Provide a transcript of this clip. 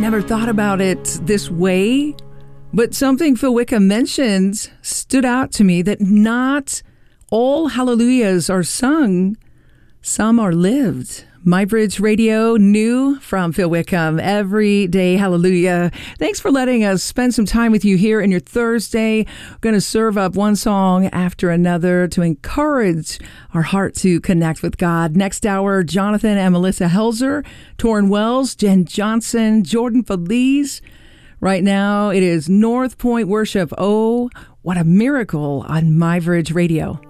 never thought about it this way, but something Phil Wickham mentioned stood out to me, that not all hallelujahs are sung, some are lived. MyBridge Radio, new from Phil Wickham, Everyday Hallelujah. Thanks for letting us spend some time with you here in your Thursday. We're going to serve up one song after another to encourage our heart to connect with God. Next hour, Jonathan and Melissa Helzer, Torrin Wells, Jen Johnson, Jordan Feliz. Right now, it is North Point Worship. Oh, what a miracle on MyBridge Radio.